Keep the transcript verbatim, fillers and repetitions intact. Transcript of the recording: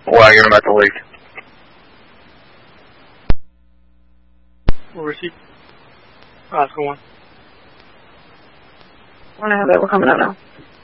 Well, you're about to leak. Where is he? Oh, it's going. I don't know, but we're coming up now.